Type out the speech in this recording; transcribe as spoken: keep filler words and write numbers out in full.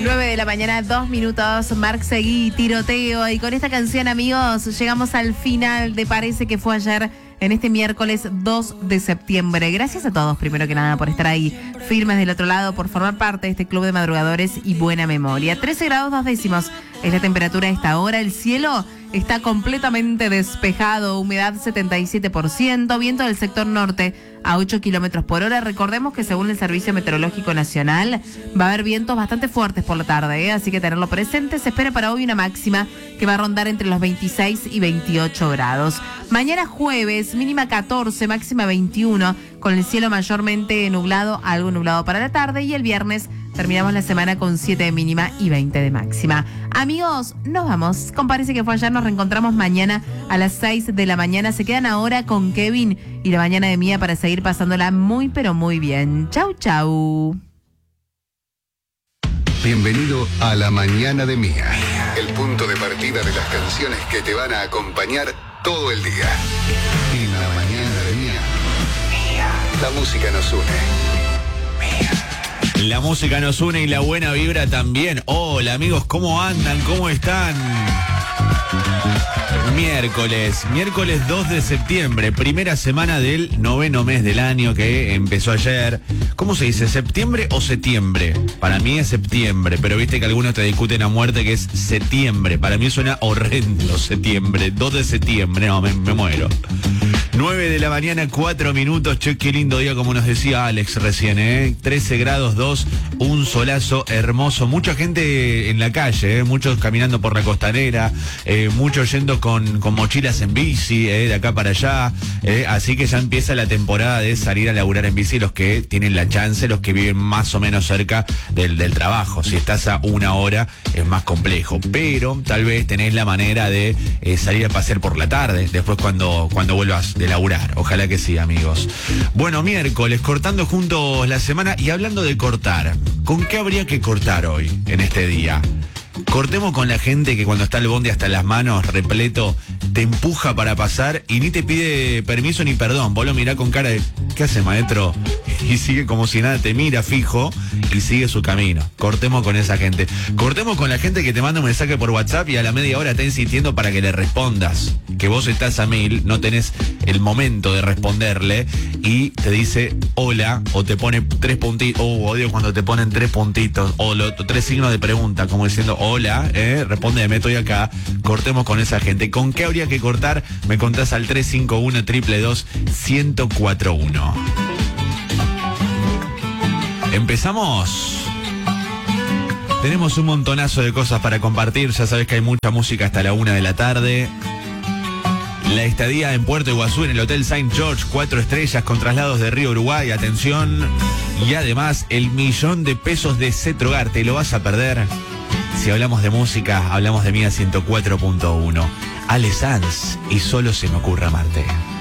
nueve de la mañana, dos minutos. Marc Seguí, tiroteo. Y con esta canción, amigos, llegamos al final de Parece que fue ayer, en este miércoles dos de septiembre. Gracias a todos, primero que nada, por estar ahí firmes del otro lado, por formar parte de este club de madrugadores y buena memoria. trece grados dos décimos es la temperatura a esta hora. El cielo está completamente despejado, humedad setenta y siete por ciento, viento del sector norte a ocho kilómetros por hora. Recordemos que según el Servicio Meteorológico Nacional va a haber vientos bastante fuertes por la tarde, ¿eh? Así que tenerlo presente. Se espera para hoy una máxima que va a rondar entre los veintiséis y veintiocho grados. Mañana jueves, mínima catorce, máxima veintiuno, con el cielo mayormente nublado, algo nublado para la tarde, y el viernes terminamos la semana con siete de mínima y veinte de máxima. Amigos, nos vamos. Con Parece que fue ayer, nos reencontramos mañana a las seis de la mañana. Se quedan ahora con Kevin y la mañana de Mía para seguir pasándola muy pero muy bien. Chau, chau. Bienvenido a La Mañana de Mía, el punto de partida de las canciones que te van a acompañar todo el día. En La Mañana de Mía, la música nos une. Mía. La música nos une y la buena vibra también. Hola amigos, ¿cómo andan? ¿Cómo están? Miércoles, miércoles dos de septiembre, primera semana del noveno mes del año que empezó ayer. ¿Cómo se dice? ¿Septiembre o septiembre? Para mí es septiembre, pero viste que algunos te discuten a muerte que es septiembre. Para mí suena horrendo septiembre, dos de septiembre, no, me, me muero. nueve de la mañana, cuatro minutos. Che, qué lindo día, como nos decía Alex recién, ¿eh? trece grados dos, un solazo hermoso. Mucha gente en la calle, ¿eh? Muchos caminando por la costanera, eh, muchos yendo con, con mochilas en bici, ¿eh? De acá para allá. ¿eh? Así que ya empieza la temporada de salir a laburar en bici, los que tienen la chance, los que viven más o menos cerca del, del trabajo. Si estás a una hora es más complejo, pero tal vez tenés la manera de eh, salir a pasear por la tarde, después cuando, cuando vuelvas de laburar. Ojalá que sí, amigos. Bueno, miércoles, cortando juntos la semana y hablando de cortar. ¿Con qué habría que cortar hoy, en este día? Cortemos con la gente que cuando está el bondi hasta las manos, repleto, te empuja para pasar y ni te pide permiso ni perdón. Vos lo mirás con cara de, ¿qué hace, maestro? Y sigue como si nada, te mira fijo y sigue su camino. Cortemos con esa gente. Cortemos con la gente que te manda un mensaje por WhatsApp y a la media hora está insistiendo para que le respondas. Que vos estás a mil, no tenés el momento de responderle y te dice hola o te pone tres puntitos. Oh, odio cuando te ponen tres puntitos o lo, tres signos de pregunta, como diciendo hola, eh, respóndeme, estoy acá. Cortemos con esa gente. ¿Con qué habría que cortar? Me contás al tres cinco uno, dos dos dos, uno cero cuatro uno. ¿Empezamos? Tenemos un montonazo de cosas para compartir. Ya sabes que hay mucha música hasta la una de la tarde. La estadía en Puerto Iguazú en el Hotel Saint George, cuatro estrellas con traslados de Río Uruguay, atención. Y además el millón de pesos de Cetrogar, ¿te lo vas a perder? Si hablamos de música, hablamos de Mía ciento cuatro punto uno. Ale Sanz y Solo se me ocurre amarte.